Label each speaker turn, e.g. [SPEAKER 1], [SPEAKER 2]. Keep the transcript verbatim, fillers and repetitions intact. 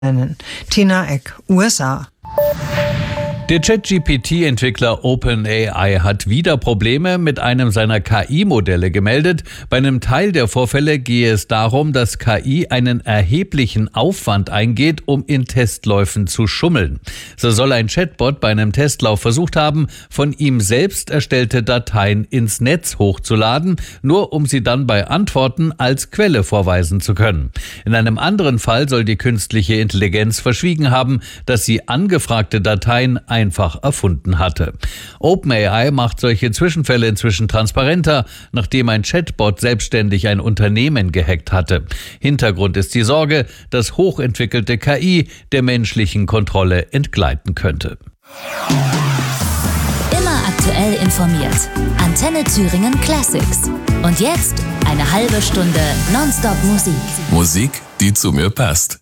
[SPEAKER 1] Tina Eck, U S A.
[SPEAKER 2] Der Chat-G P T-Entwickler OpenAI hat wieder Probleme mit einem seiner K I-Modelle gemeldet. Bei einem Teil der Vorfälle gehe es darum, dass K I einen erheblichen Aufwand eingeht, um in Testläufen zu schummeln. So soll ein Chatbot bei einem Testlauf versucht haben, von ihm selbst erstellte Dateien ins Netz hochzuladen, nur um sie dann bei Antworten als Quelle vorweisen zu können. In einem anderen Fall soll die künstliche Intelligenz verschwiegen haben, dass sie angefragte Dateien einfach erfunden hatte. OpenAI macht solche Zwischenfälle inzwischen transparenter, nachdem ein Chatbot selbstständig ein Unternehmen gehackt hatte. Hintergrund ist die Sorge, dass hochentwickelte K I der menschlichen Kontrolle entgleiten könnte.
[SPEAKER 3] Immer aktuell informiert. Antenne Thüringen Classics. Und jetzt eine halbe Stunde Nonstop Musik.
[SPEAKER 4] Musik, die zu mir passt.